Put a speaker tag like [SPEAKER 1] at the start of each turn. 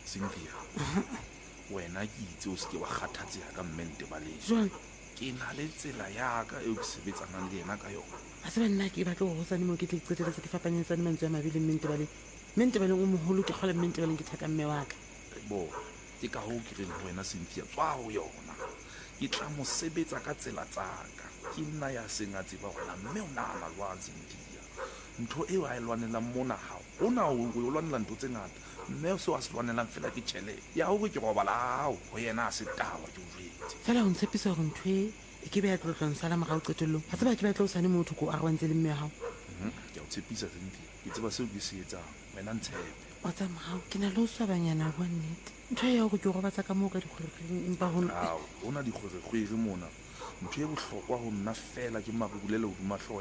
[SPEAKER 1] Cynthia wena ke itse o se ke wa kgathatseha ka mente baleng
[SPEAKER 2] jwang
[SPEAKER 1] ke na le tsela ya ka eo ke sebetsanang le yena ka yona
[SPEAKER 2] a se banna ke batla go sane mo ke tle qetela se ke fapanyetsane mantswe a mabile mente baleng o moholo ke kgole mente baleng ke thaka mme wa ka
[SPEAKER 1] bo ke ka hoo ke reng ho wena Cynthia tswa ho yona ke tla mo sebetsa ka tsela tsaka ke nna ya seng a tseba hore mme o nahana jwang Cynthia ntho eo a e lwanelang mona ha hona o lwanela ntho tse ngata mme seo a se lwanelang fela ke tjhelete ya hore ke robala hao ho yena a se taba ke o jwetse
[SPEAKER 2] fela o ntshepisa gore ntho e ke be ya tlotlong sala morao qetellong ga se ba ke batla o sane motho ko arabantse le mme wa gago
[SPEAKER 1] ke a o tshepisa Cynthia ke tseba seo ke se etsang wena ntshepe
[SPEAKER 2] wa tsamagao ke na le o swabanyana bua nnete ntho e ya gore ke robatsa ka moo ka dikgwerekgwering empa
[SPEAKER 1] ho na dikgwerekgwere mona ntho e bohlokwa ho nna fela ke marulela hodima hlooho